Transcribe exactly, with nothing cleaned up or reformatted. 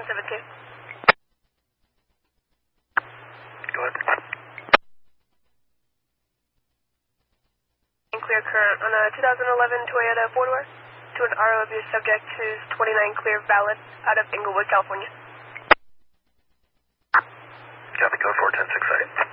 seven two. Go ahead. And clear current on a two thousand eleven Toyota four-door to an R O abuse subject who's twenty-nine clear valid out of Inglewood, California. Copy, code four ten six eight.